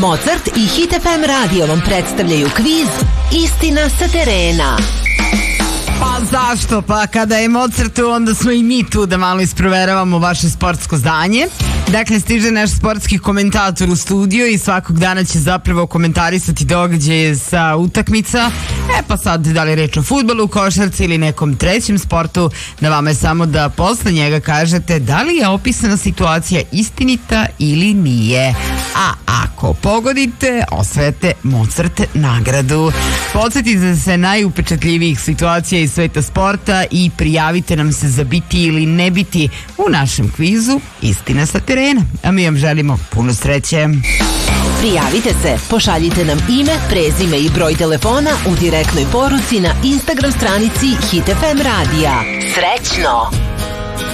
Mozart i Hit FM radio vam predstavljaju kviz Istina sa terena. Pa zašto? Pa kada je Mozart tu, onda smo i mi tu da malo isproveravamo vaše sportsko znanje. Dakle, stiže naš sportski komentator u studio i svakog dana će zapravo komentarisati događaje sa utakmica. Pa sad, da li je reč o fudbalu, košarci ili nekom trećem sportu, na vama je samo da posle njega kažete da li je opisana situacija istinita ili nije. A ako pogodite, osvajate Mozart nagradu. Podsjetite se najupečatljivijih situacija iz sveta sporta i prijavite nam se za biti ili ne biti u našem kvizu Istina sa terena. A mi vam želimo puno sreće. Prijavite se, pošaljite nam ime, prezime i broj telefona u direktnoj poruci na Instagram stranici Hit FM radija. Srećno!